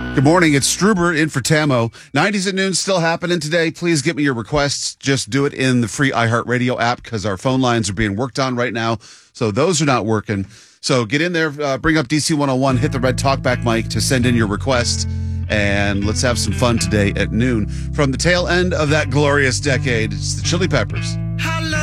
Good morning. It's Struber in for Tamo. 90s at noon still happening today. Please get me your requests. Just do it in the free iHeartRadio app because our phone lines are being worked on right now. So those are not working. So get in there, bring up DC 101, hit the red talkback mic to send in your request. And let's have some fun today at noon. From the tail end of that glorious decade, it's the Chili Peppers.